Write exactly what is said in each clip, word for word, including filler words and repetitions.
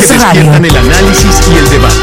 que despiertan el análisis y el debate.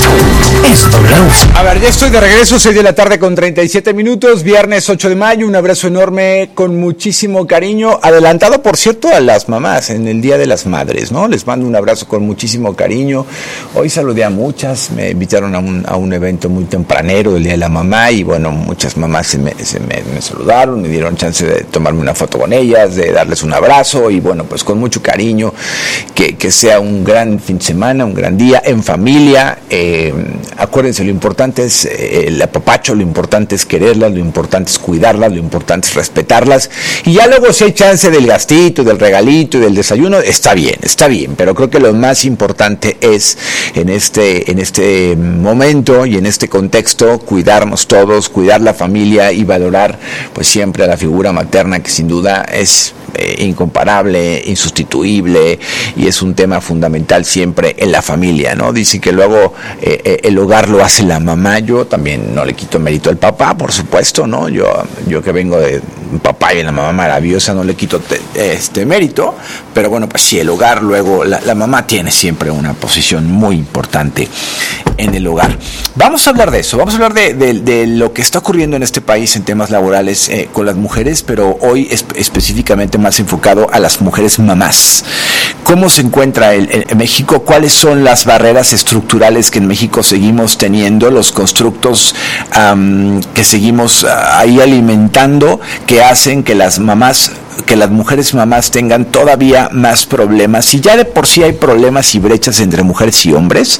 Es W. A ver, ya estoy de regreso, seis de la tarde con treinta y siete minutos, viernes ocho de mayo, un abrazo enorme con muchísimo cariño, adelantado por cierto a las mamás en el Día de las Madres, ¿no? Les mando un abrazo con muchísimo cariño. Hoy saludé a muchas, me invitaron a un, a un evento muy tempranero del Día de la Mamá y bueno, muchas mamás se me, se me, me saludaron, me dieron chance de tomarme una foto con ellas, de darles un abrazo y bueno, pues con mucho cariño, que, que sea un gran fin de semana, un gran día en familia. eh, Acuérdense, lo importante es eh, el apapacho, lo importante es quererlas, lo importante es cuidarlas, lo importante es respetarlas. Y ya luego si hay chance del gastito, del regalito y del desayuno, está bien, está bien. Pero creo que lo más importante es en este, en este momento y en este contexto, cuidarnos todos, cuidar la familia y valorar pues siempre a la figura materna, que sin duda es Eh, incomparable, insustituible y es un tema fundamental siempre en la familia, ¿no? Dicen que luego eh, eh, el hogar lo hace la mamá. Yo también no le quito mérito al papá, por supuesto, ¿no? Yo, yo que vengo de un papá y una mamá maravillosa, no le quito te, este mérito, pero bueno, pues sí, el hogar luego, la, la mamá tiene siempre una posición muy importante en el hogar. Vamos a hablar de eso, vamos a hablar de, de, de lo que está ocurriendo en este país en temas laborales eh, con las mujeres, pero hoy es, específicamente más enfocado a las mujeres mamás. ¿Cómo se encuentra el, el, en México? ¿Cuáles son las barreras estructurales que en México seguimos teniendo, los constructos um, que seguimos uh, ahí alimentando, que hacen que las mamás que las mujeres mamás tengan todavía más problemas? Y ya de por sí hay problemas y brechas entre mujeres y hombres,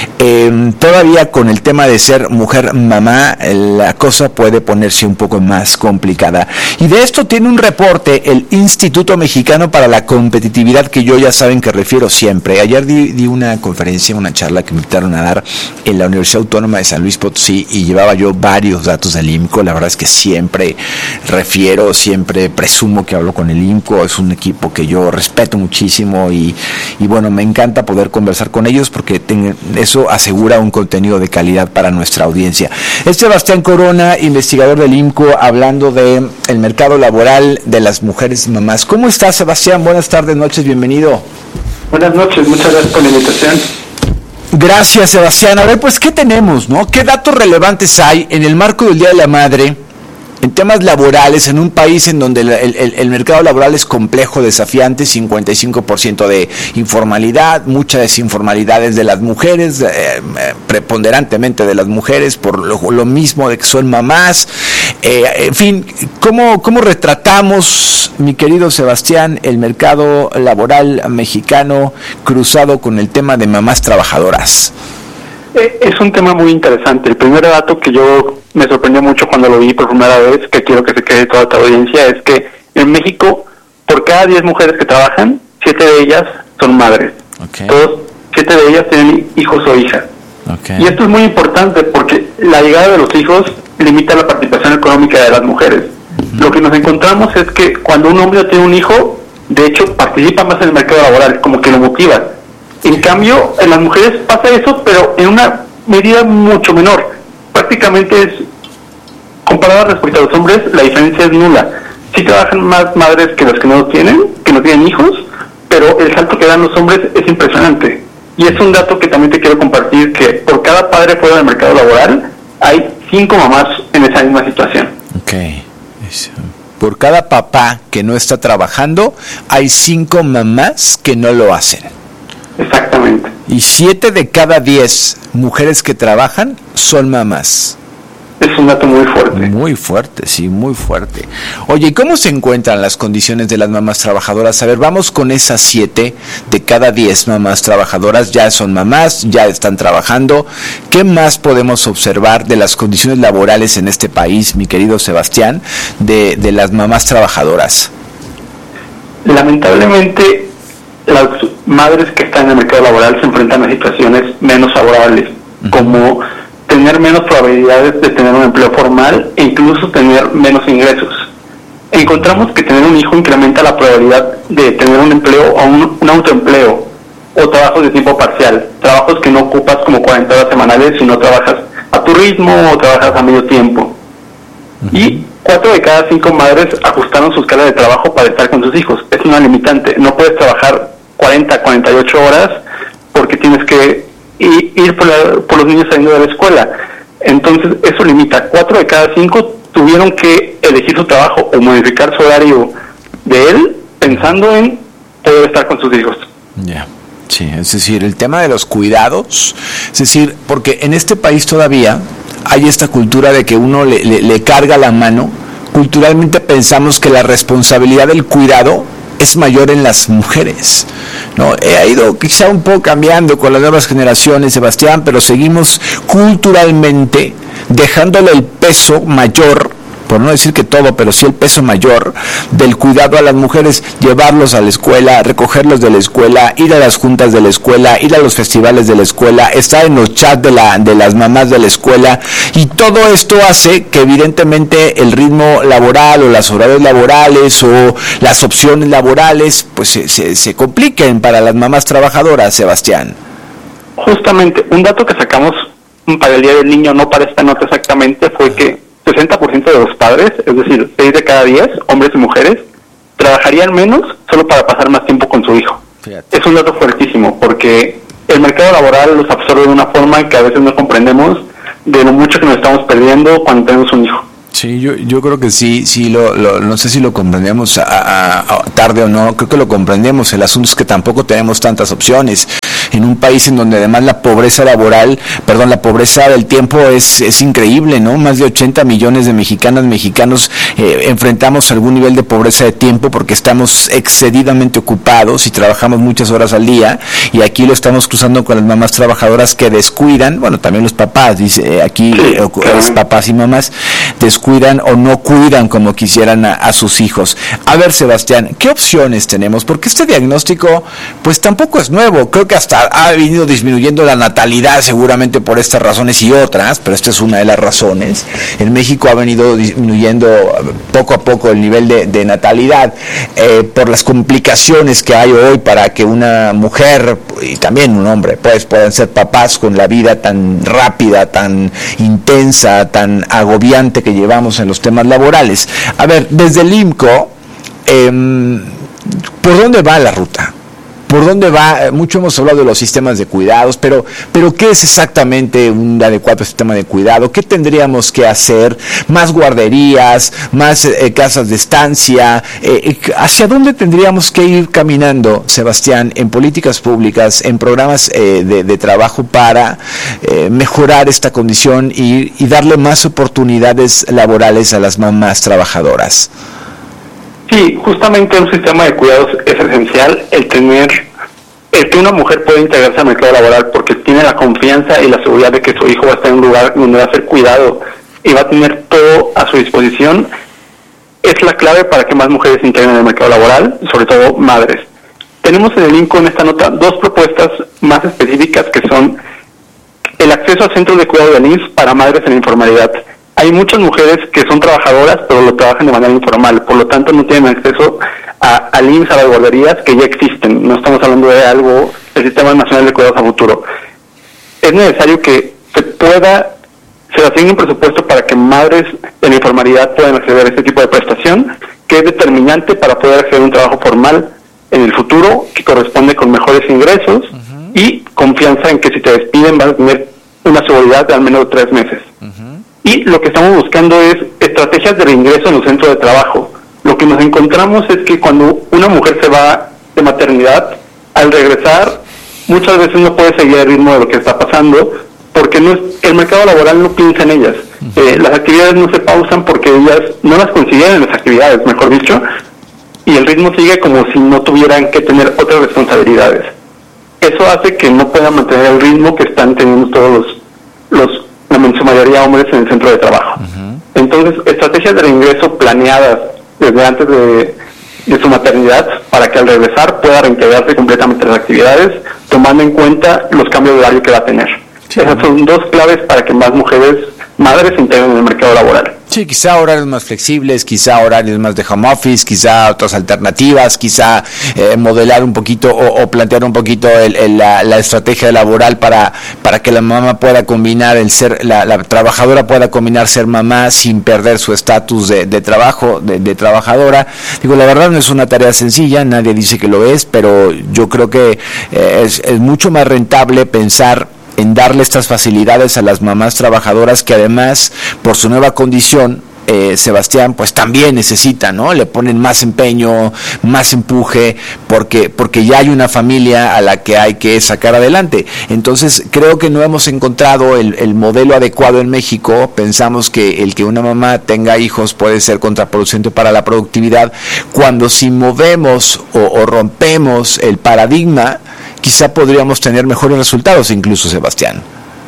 eh, todavía con el tema de ser mujer mamá la cosa puede ponerse un poco más complicada. Y de esto tiene un reporte el Instituto Mexicano para la Competitividad, que yo ya saben que refiero siempre. Ayer di, di una conferencia, una charla que me invitaron a dar en la Universidad Autónoma de San Luis Potosí y llevaba yo varios datos del IMCO. La verdad es que siempre refiero, siempre presumo que hablo con el IMCO, es un equipo que yo respeto muchísimo y, y bueno, me encanta poder conversar con ellos porque ten, eso asegura un contenido de calidad para nuestra audiencia. Es Sebastián Corona, investigador del IMCO, hablando de el mercado laboral de las mujeres mamás. ¿Cómo estás, Sebastián? Buenas tardes, noches, bienvenido. Buenas noches, muchas gracias por la invitación. Gracias, Sebastián. A ver, pues, ¿qué tenemos, no? ¿Qué datos relevantes hay en el marco del Día de la Madre, en temas laborales, en un país en donde el, el, el mercado laboral es complejo, desafiante, cincuenta y cinco por ciento de informalidad, mucha desinformalidad es de las mujeres, eh, preponderantemente de las mujeres, por lo, lo mismo de que son mamás, eh, en fin, ¿cómo, cómo retratamos, mi querido Sebastián, el mercado laboral mexicano cruzado con el tema de mamás trabajadoras? Es un tema muy interesante. El primer dato que yo me sorprendió mucho cuando lo vi por primera vez, que quiero que se quede toda tu audiencia, es que en México, por cada diez mujeres que trabajan, siete de ellas son madres. Okay. Todos, siete de ellas tienen hijos o hijas. Okay. Y esto es muy importante porque la llegada de los hijos limita la participación económica de las mujeres. Uh-huh. Lo que nos encontramos es que cuando un hombre tiene un hijo, de hecho participa más en el mercado laboral, como que lo motiva. En cambio, en las mujeres pasa eso, pero en una medida mucho menor. Prácticamente es, comparado respecto a los hombres, la diferencia es nula. Sí trabajan más madres que las que no tienen, que no tienen hijos, pero el salto que dan los hombres es impresionante. Y es un dato que también te quiero compartir, que por cada padre fuera del mercado laboral, hay cinco mamás en esa misma situación. Okay. Por cada papá que no está trabajando, hay cinco mamás que no lo hacen. Exactamente. Y siete de cada diez mujeres que trabajan son mamás. Es un dato muy fuerte. Muy fuerte, sí, muy fuerte. Oye, ¿y cómo se encuentran las condiciones de las mamás trabajadoras? A ver, vamos con esas siete de cada diez mamás trabajadoras. Ya son mamás, ya están trabajando. ¿Qué más podemos observar de las condiciones laborales en este país, mi querido Sebastián, de, de las mamás trabajadoras? Lamentablemente, las madres que están en el mercado laboral se enfrentan a situaciones menos favorables, uh-huh. como tener menos probabilidades de tener un empleo formal e incluso tener menos ingresos. Encontramos que tener un hijo incrementa la probabilidad de tener un empleo o un, un autoempleo o trabajos de tiempo parcial, trabajos que no ocupas como cuarenta horas semanales, sino trabajas a tu ritmo o trabajas a medio tiempo. Uh-huh. Y cuatro de cada cinco madres ajustaron su escala de trabajo para estar con sus hijos. Es una limitante, no puedes trabajar cuarenta, cuarenta y ocho horas porque tienes que ir, ir por, la, por los niños saliendo de la escuela. Entonces eso limita. Cuatro de cada cinco tuvieron que elegir su trabajo o modificar su horario de él pensando en poder estar con sus hijos. Ya. Yeah. Sí, es decir, el tema de los cuidados, es decir, porque en este país todavía hay esta cultura de que uno le, le, le carga la mano. Culturalmente pensamos que la responsabilidad del cuidado es mayor en las mujeres, ¿no? Ha ido quizá un poco cambiando con las nuevas generaciones, Sebastián, pero seguimos culturalmente dejándole el peso mayor, por no decir que todo, pero sí el peso mayor del cuidado a las mujeres, llevarlos a la escuela, recogerlos de la escuela, ir a las juntas de la escuela, ir a los festivales de la escuela, estar en los chats de la de las mamás de la escuela, y todo esto hace que evidentemente el ritmo laboral o las horarios laborales o las opciones laborales pues se, se, se compliquen para las mamás trabajadoras, Sebastián. Justamente, un dato que sacamos para el Día del Niño, no para esta nota exactamente, fue que sesenta por ciento de los padres, es decir, seis de cada diez, hombres y mujeres, trabajarían menos solo para pasar más tiempo con su hijo. Fíjate. Es un dato fuertísimo, porque el mercado laboral los absorbe de una forma que a veces no comprendemos de lo mucho que nos estamos perdiendo cuando tenemos un hijo. Sí, yo yo creo que sí, sí lo, lo no sé si lo comprendemos a, a, a tarde o no, creo que lo comprendemos. El asunto es que tampoco tenemos tantas opciones en un país en donde además la pobreza laboral, perdón, la pobreza del tiempo es es increíble, ¿no? Más de ochenta millones de mexicanas, mexicanos eh, enfrentamos algún nivel de pobreza de tiempo porque estamos excedidamente ocupados y trabajamos muchas horas al día, y aquí lo estamos cruzando con las mamás trabajadoras que descuidan, bueno, también los papás, dice aquí eh, los papás y mamás descuidan cuidan o no cuidan como quisieran a, a sus hijos. A ver, Sebastián, ¿qué opciones tenemos? Porque este diagnóstico, pues tampoco es nuevo. Creo que hasta ha venido disminuyendo la natalidad, seguramente por estas razones y otras, pero esta es una de las razones. En México ha venido disminuyendo poco a poco el nivel de, de natalidad eh, por las complicaciones que hay hoy para que una mujer y también un hombre, pues, puedan ser papás con la vida tan rápida, tan intensa, tan agobiante que llevamos en los temas laborales. A ver, desde el I M C O, eh, ¿por dónde va la ruta? ¿Por dónde va? Mucho hemos hablado de los sistemas de cuidados, pero, pero ¿qué es exactamente un adecuado sistema de cuidado? ¿Qué tendríamos que hacer? ¿Más guarderías? ¿Más eh, casas de estancia? Eh, ¿Hacia dónde tendríamos que ir caminando, Sebastián, en políticas públicas, en programas eh, de, de trabajo para eh, mejorar esta condición y, y darle más oportunidades laborales a las mamás trabajadoras? Sí, justamente un sistema de cuidados es esencial, el tener, el que una mujer pueda integrarse al mercado laboral porque tiene la confianza y la seguridad de que su hijo va a estar en un lugar donde va a ser cuidado y va a tener todo a su disposición, es la clave para que más mujeres se integren en el mercado laboral, sobre todo madres. Tenemos en el I M C O en esta nota dos propuestas más específicas que son el acceso a centros de cuidado del I M S S para madres en la informalidad. Hay muchas mujeres que son trabajadoras, pero lo trabajan de manera informal, por lo tanto no tienen acceso a, al I M S S, a las guarderías que ya existen. No estamos hablando de algo del Sistema Nacional de Cuidados a futuro. Es necesario que se pueda, se asigne un presupuesto para que madres en la informalidad puedan acceder a este tipo de prestación, que es determinante para poder acceder a un trabajo formal en el futuro, que corresponde con mejores ingresos uh-huh. y confianza en que si te despiden vas a tener una seguridad de al menos tres meses. Uh-huh. Y lo que estamos buscando es estrategias de reingreso en los centros de trabajo. Lo que nos encontramos es que cuando una mujer se va de maternidad, al regresar, muchas veces no puede seguir el ritmo de lo que está pasando, porque no es, el mercado laboral no piensa en ellas. Eh, las actividades no se pausan porque ellas no las consideran las actividades, mejor dicho, y el ritmo sigue como si no tuvieran que tener otras responsabilidades. Eso hace que no puedan mantener el ritmo que están teniendo todos los, los en su mayoría hombres en el centro de trabajo. Uh-huh. Entonces, estrategias de reingreso planeadas desde antes de, de su maternidad para que al regresar pueda reintegrarse completamente a las actividades, tomando en cuenta los cambios de horario que va a tener. Sí. Esas son dos claves para que más mujeres, madres, se integren en el mercado laboral. Sí. Sí, quizá horarios más flexibles, quizá horarios más de home office, quizá otras alternativas, quizá eh, modelar un poquito o, o plantear un poquito el, el, la, la estrategia laboral para para que la mamá pueda combinar el ser, la, la trabajadora pueda combinar ser mamá sin perder su estatus de, de trabajo, de, de trabajadora. Digo, la verdad no es una tarea sencilla, nadie dice que lo es, pero yo creo que eh, es, es mucho más rentable pensar en darle estas facilidades a las mamás trabajadoras que además, por su nueva condición, eh, Sebastián, pues también necesitan, ¿no? Le ponen más empeño, más empuje, porque porque ya hay una familia a la que hay que sacar adelante. Entonces, creo que no hemos encontrado el, el modelo adecuado en México. Pensamos que el que una mamá tenga hijos puede ser contraproducente para la productividad, cuando si movemos o, o rompemos el paradigma, quizá podríamos tener mejores resultados incluso, Sebastián.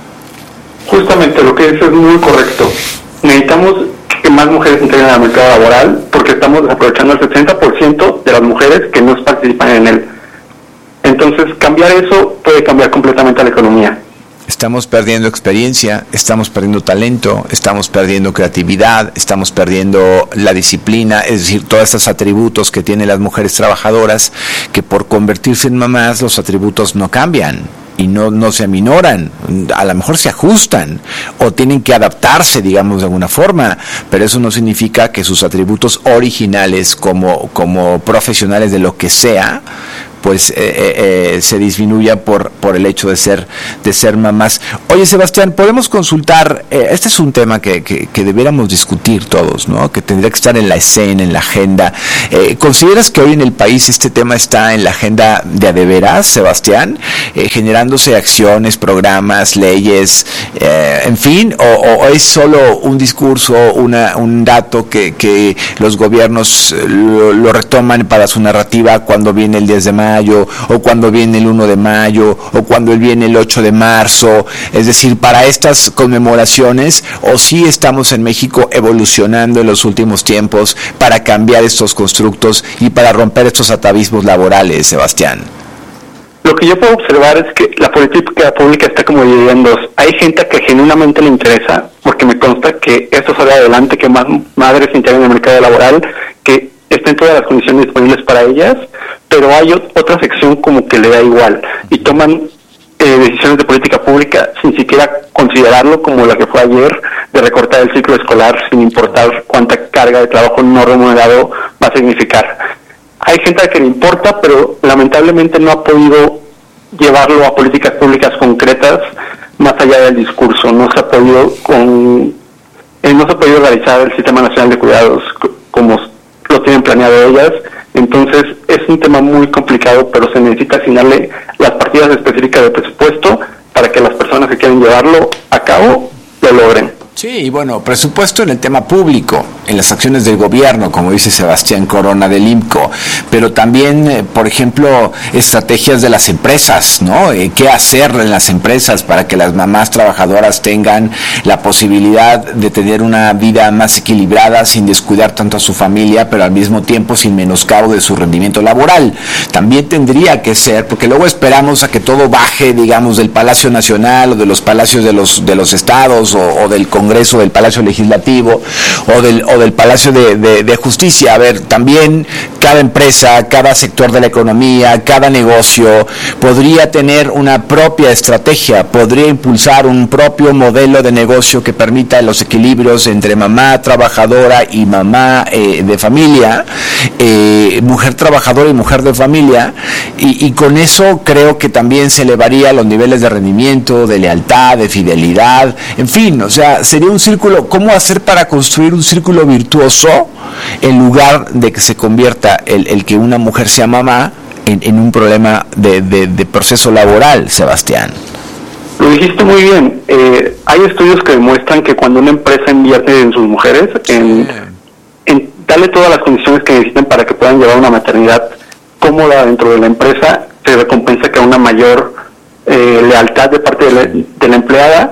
Justamente lo que dices es muy correcto. Necesitamos que más mujeres integren al mercado laboral porque estamos desaprovechando el sesenta por ciento de las mujeres que no participan en él. Entonces, cambiar eso puede cambiar completamente la economía. Estamos perdiendo experiencia, estamos perdiendo talento, estamos perdiendo creatividad, estamos perdiendo la disciplina, es decir, todos estos atributos que tienen las mujeres trabajadoras, que por convertirse en mamás los atributos no cambian y no, no se aminoran, a lo mejor se ajustan o tienen que adaptarse, digamos, de alguna forma, pero eso no significa que sus atributos originales como, como profesionales de lo que sea, pues eh, eh, se disminuya por por el hecho de ser de ser mamás. Oye, Sebastián, podemos consultar, eh, este es un tema que, que, que debiéramos discutir todos, ¿no? Que tendría que estar en la escena, en la agenda. Eh, ¿Consideras que hoy en el país este tema está en la agenda de a de veras, Sebastián? Eh, generándose acciones, programas, leyes, eh, en fin, o, o es solo un discurso, una un dato que, que los gobiernos lo, lo retoman para su narrativa cuando viene el diez de mayo, o cuando viene el uno de mayo, o cuando viene el ocho de marzo, es decir, para estas conmemoraciones, o sí estamos en México evolucionando en los últimos tiempos para cambiar estos constructos y para romper estos atavismos laborales, Sebastián? Lo que yo puedo observar es que la política pública está como dividida en dos. Hay gente que genuinamente le interesa, porque me consta que esto sale adelante, que más madres se integren en el mercado laboral, que estén todas las condiciones disponibles para ellas, pero hay otra sección como que le da igual y toman eh, decisiones de política pública sin siquiera considerarlo, como la que fue ayer de recortar el ciclo escolar sin importar cuánta carga de trabajo no remunerado va a significar. Hay gente a la que le importa, pero lamentablemente no ha podido llevarlo a políticas públicas concretas más allá del discurso. No se ha podido con eh, no se ha podido realizar el Sistema Nacional de Cuidados como lo tienen planeado ellas. Entonces es un tema muy complicado, pero se necesita asignarle las partidas específicas de presupuesto para que las personas que quieren llevarlo a cabo lo logren. Sí, y bueno, presupuesto en el tema público, en las acciones del gobierno, como dice Sebastián Corona del I M C O, pero también, eh, por ejemplo, estrategias de las empresas, ¿no? Eh, ¿Qué hacer en las empresas para que las mamás trabajadoras tengan la posibilidad de tener una vida más equilibrada sin descuidar tanto a su familia, pero al mismo tiempo sin menoscabo de su rendimiento laboral? También tendría que ser, porque luego esperamos a que todo baje, digamos, del Palacio Nacional o de los palacios de los de los estados o, o del Congreso, del Palacio Legislativo o del o del Palacio de, de, de Justicia. A ver, también cada empresa, cada sector de la economía, cada negocio podría tener una propia estrategia, podría impulsar un propio modelo de negocio que permita los equilibrios entre mamá trabajadora y mamá eh, de familia, eh, mujer trabajadora y mujer de familia, y, y con eso creo que también se elevaría los niveles de rendimiento, de lealtad, de fidelidad, en fin, o sea, sería un círculo. ¿Cómo hacer para construir un círculo virtuoso en lugar de que se convierta el, el que una mujer sea mamá en, en un problema de, de, de proceso laboral, Sebastián? Lo dijiste muy bien. Eh, hay estudios que demuestran que cuando una empresa invierte en sus mujeres, en, en darle todas las condiciones que necesitan para que puedan llevar una maternidad cómoda dentro de la empresa, se recompensa que una mayor eh, lealtad de parte de la, de la empleada.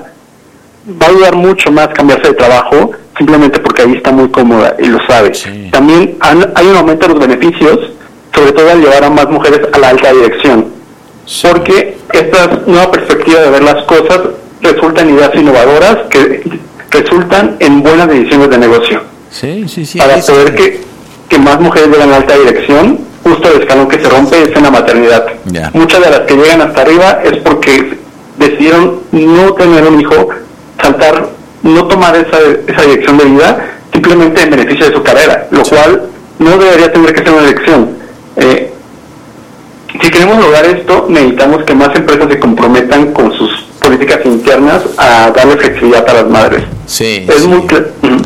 Va a ayudar mucho más cambiarse de trabajo simplemente porque ahí está muy cómoda y lo sabe. Sí. También han, hay un aumento de los beneficios, sobre todo al llevar a más mujeres a la alta dirección, sí. Porque esta nueva perspectiva de ver las cosas resulta en ideas innovadoras que resultan en buenas decisiones de negocio. Sí, sí, sí. Para eso poder es. que, que más mujeres lleguen a alta dirección, justo el escalón que se rompe es en la maternidad. Yeah. Muchas de las que llegan hasta arriba es porque decidieron no tener un hijo, saltar, no tomar esa, esa dirección de vida, simplemente en beneficio de su carrera, lo sí. cual no debería tener que ser una elección. Eh, si queremos lograr esto, necesitamos que más empresas se comprometan con sus políticas internas a darle flexibilidad para las madres. Sí. Es sí. muy cl-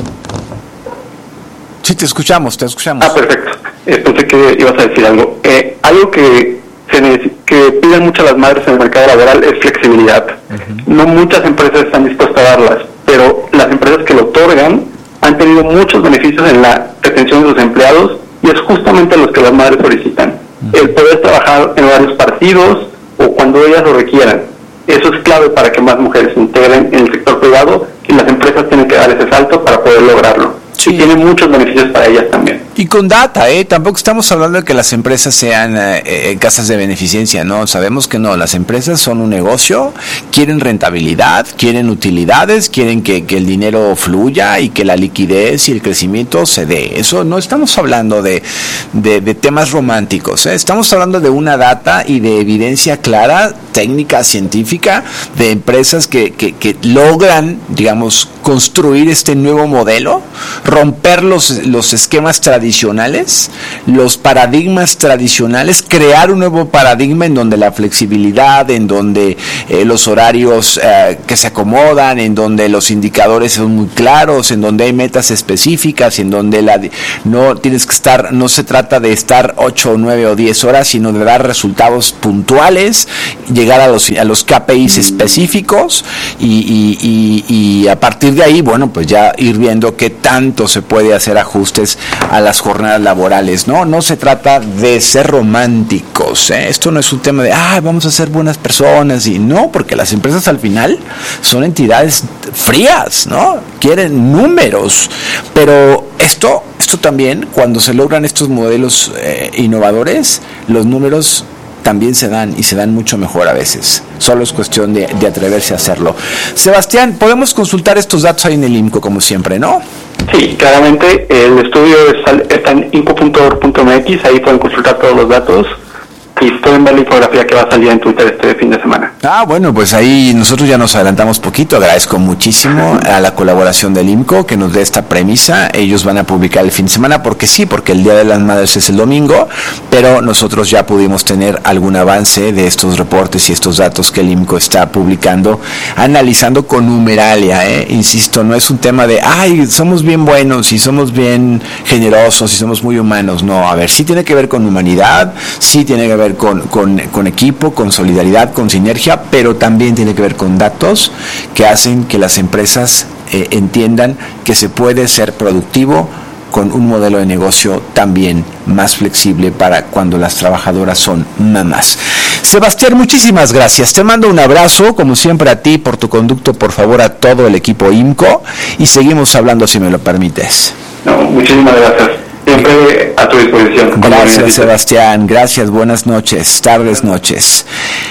Sí, te escuchamos, te escuchamos. Ah, perfecto. Eh, pensé que ibas a decir algo. Eh, algo que se neces- que piden mucho las madres en el mercado laboral es flexibilidad. Uh-huh. No muchas empresas están dispuestas a darlas, pero las empresas que lo otorgan han tenido muchos beneficios en la retención de sus empleados y es justamente los que las madres solicitan. Uh-huh. El poder trabajar en varios partidos o cuando ellas lo requieran. Eso es clave para que más mujeres se integren en el sector privado y las empresas tienen que dar ese salto para poder lograrlo. Sí. Y tiene muchos beneficios para ellas también. Y con data, ¿eh? Tampoco estamos hablando de que las empresas sean eh, eh, casas de beneficencia, ¿no? Sabemos que no, las empresas son un negocio, quieren rentabilidad, quieren utilidades, quieren que, que el dinero fluya y que la liquidez y el crecimiento se dé. Eso no estamos hablando de, de, de temas románticos, ¿eh? Estamos hablando de una data y de evidencia clara, técnica, científica, de empresas que, que, que logran, digamos, construir este nuevo modelo, romper los, los esquemas tradicionales, los paradigmas tradicionales, crear un nuevo paradigma en donde la flexibilidad, en donde eh, los horarios eh, que se acomodan, en donde los indicadores son muy claros, en donde hay metas específicas, en donde la, no tienes que estar, no se trata de estar ocho o nueve o diez horas, sino de dar resultados puntuales, llegar a los, a los K P Is específicos y, y, y, y a partir de ahí, bueno, pues ya ir viendo qué tanto se puede hacer ajustes a las jornadas laborales, ¿no? No se trata de ser románticos, ¿eh? Esto no es un tema de, ah, vamos a ser buenas personas, y no, porque las empresas al final son entidades frías, ¿no? Quieren números, pero esto, esto también, cuando se logran estos modelos eh, innovadores, los números también se dan y se dan mucho mejor a veces. Solo es cuestión de, de atreverse a hacerlo. Sebastián, podemos consultar estos datos ahí en el IMCO como siempre, ¿no? Sí, claramente el estudio está en inco punto org punto m x, ahí pueden consultar todos los datos y pueden ver la infografía que va a salir en Twitter este fin de semana. Ah, bueno, pues ahí nosotros ya nos adelantamos poquito. Agradezco muchísimo a la colaboración del IMCO que nos dé esta premisa. Ellos van a publicar el fin de semana porque sí, porque el Día de las Madres es el domingo, pero nosotros ya pudimos tener algún avance de estos reportes y estos datos que el IMCO está publicando, analizando con numeralia, ¿eh? Insisto, no es un tema de, ay, somos bien buenos y somos bien generosos y somos muy humanos. No, a ver, sí tiene que ver con humanidad, sí tiene que ver Con, con, con equipo, con solidaridad, con sinergia, pero también tiene que ver con datos que hacen que las empresas eh, entiendan que se puede ser productivo con un modelo de negocio también más flexible para cuando las trabajadoras son mamás. Sebastián, muchísimas gracias. Te mando un abrazo, como siempre a ti, por tu conducto, por favor, a todo el equipo IMCO, y seguimos hablando si me lo permites. No, muchísimas gracias. Siempre a tu disposición. Gracias, Sebastián. Gracias. Buenas noches, tardes, noches.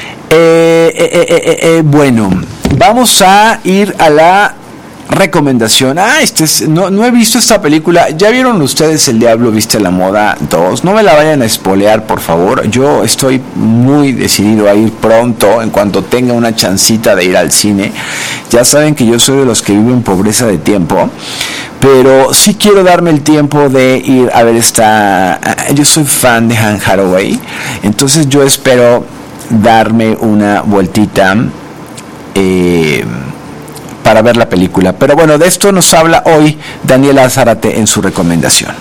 Eh, eh, eh, eh, eh, bueno, vamos a ir a la recomendación. Ah, este es, no, no he visto esta película. ¿Ya vieron ustedes El Diablo Viste la Moda dos? No me la vayan a spoilear, por favor. Yo estoy muy decidido a ir pronto, en cuanto tenga una chancita de ir al cine. Ya saben que yo soy de los que viven en pobreza de tiempo, pero sí quiero darme el tiempo de ir a ver esta. Yo soy fan de Anne Hathaway, entonces yo espero darme una vueltita eh, para ver la película. Pero bueno, de esto nos habla hoy Daniela Zárate en su recomendación.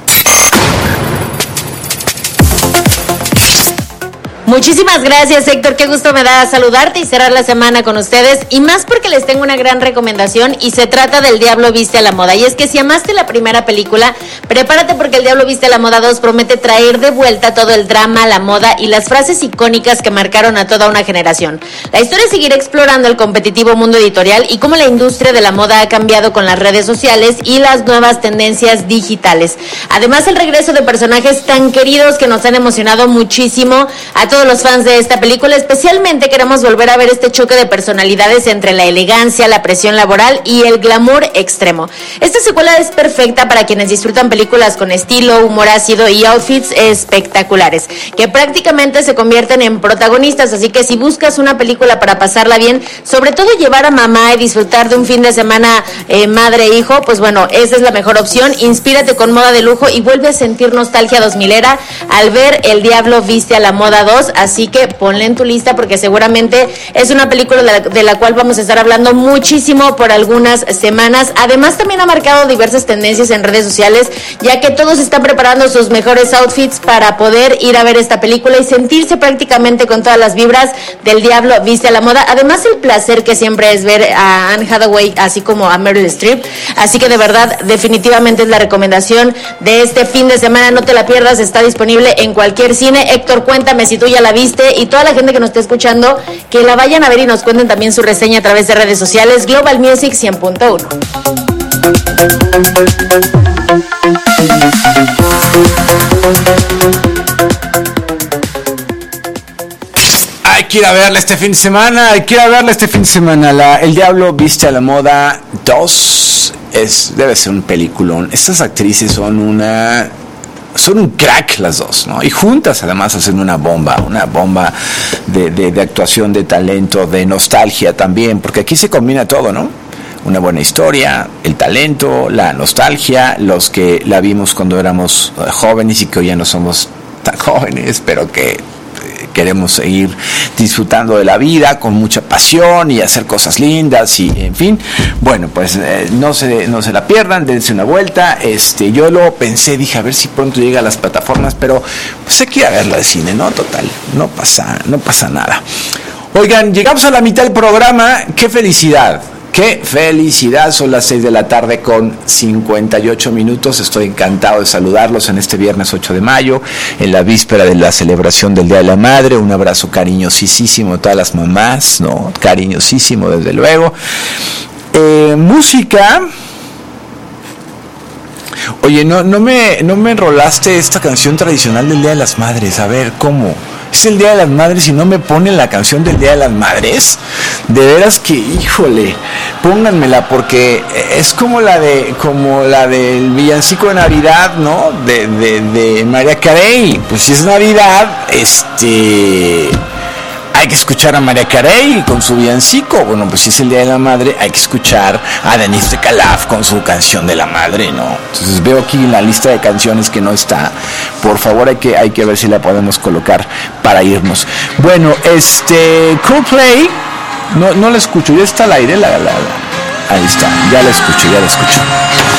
Muchísimas gracias, Héctor, qué gusto me da saludarte y cerrar la semana con ustedes, y más porque les tengo una gran recomendación y se trata del Diablo Viste a la Moda. Y es que si amaste la primera película, prepárate porque el Diablo Viste a la Moda dos promete traer de vuelta todo el drama, la moda y las frases icónicas que marcaron a toda una generación. La historia seguirá explorando el competitivo mundo editorial y cómo la industria de la moda ha cambiado con las redes sociales y las nuevas tendencias digitales. Además, el regreso de personajes tan queridos que nos han emocionado muchísimo a todos todos los fans de esta película. Especialmente queremos volver a ver este choque de personalidades entre la elegancia, la presión laboral y el glamour extremo. Esta secuela es perfecta para quienes disfrutan películas con estilo, humor ácido y outfits espectaculares, que prácticamente se convierten en protagonistas. Así que si buscas una película para pasarla bien, sobre todo llevar a mamá y disfrutar de un fin de semana eh, madre-hijo, pues bueno, esa es la mejor opción. Inspírate con moda de lujo y vuelve a sentir nostalgia dos milera al ver El Diablo Viste a la Moda dos, así que ponle en tu lista porque seguramente es una película de la, de la cual vamos a estar hablando muchísimo por algunas semanas. Además también ha marcado diversas tendencias en redes sociales, ya que todos están preparando sus mejores outfits para poder ir a ver esta película y sentirse prácticamente con todas las vibras del Diablo Viste a la Moda. Además el placer que siempre es ver a Anne Hathaway así como a Meryl Streep, así que de verdad definitivamente es la recomendación de este fin de semana. No te la pierdas, está disponible en cualquier cine. Héctor, cuéntame si tú ya la viste, y toda la gente que nos está escuchando que la vayan a ver y nos cuenten también su reseña a través de redes sociales. Global Music cien punto uno. Hay que ir a verla este fin de semana, hay que ir a verla este fin de semana. La, El Diablo Viste a la Moda dos es, debe ser un peliculón. Estas actrices son una... son un crack las dos, ¿no? Y juntas además hacen una bomba, una bomba de, de, de actuación, de talento, de nostalgia también, porque aquí se combina todo, ¿no? Una buena historia, el talento, la nostalgia, los que la vimos cuando éramos jóvenes y que hoy ya no somos tan jóvenes, pero que queremos seguir disfrutando de la vida con mucha pasión y hacer cosas lindas y en fin. Bueno, pues eh, no se no se la pierdan, dense una vuelta. Este, yo lo pensé, dije a ver si pronto llega a las plataformas, pero pues hay que ir a verla de cine, ¿no? Total, no pasa, no pasa nada. Oigan, llegamos a la mitad del programa. ¡Qué felicidad! ¡Qué felicidad! Son las seis de la tarde con cincuenta y ocho minutos. Estoy encantado de saludarlos en este viernes ocho de mayo, en la víspera de la celebración del Día de la Madre. Un abrazo cariñosísimo a todas las mamás, ¿no? Cariñosísimo, desde luego. Eh, música. Oye, no, no me, no me enrolaste esta canción tradicional del Día de las Madres. A ver, ¿cómo? Es el Día de las Madres y no me ponen la canción del Día de las Madres. De veras que, híjole, pónganmela porque es como la de, como la del villancico de Navidad, ¿no? De, de, de Mariah Carey. Pues si es Navidad, este... hay que escuchar a Mariah Carey con su villancico. Bueno, pues si es el Día de la Madre, hay que escuchar a Denise de Calaf con su canción de la madre, ¿no? Entonces veo aquí en la lista de canciones que no está. Por favor, hay que, hay que ver si la podemos colocar para irnos. Bueno, este... Coldplay, no, no la escucho, ya está al aire, la, la, la. Ahí está, ya la escucho, ya la escucho.